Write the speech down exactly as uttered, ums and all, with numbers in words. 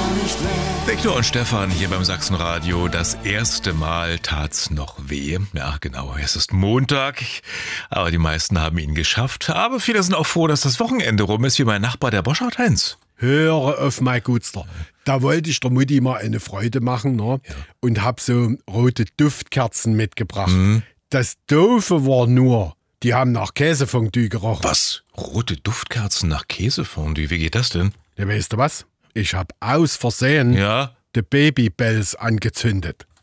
nicht mehr. Viktor und Stefan hier beim Sachsenradio. Das erste Mal tat's noch weh. Ja, genau, es ist Montag, aber die meisten haben ihn geschafft. Aber viele sind auch froh, dass das Wochenende rum ist, wie mein Nachbar, der Boschart Heinz. Höre auf, mein Gutster. Da wollte ich der Mutti mal eine Freude machen, ne? Ja. Und hab so rote Duftkerzen mitgebracht. Mhm. Das Doofe war nur, die haben nach Käsefondue gerochen. Was? Rote Duftkerzen nach Käsefondue? Wie geht das denn? Ja, weißt du was? Ich hab aus Versehen ja? die Babybells angezündet.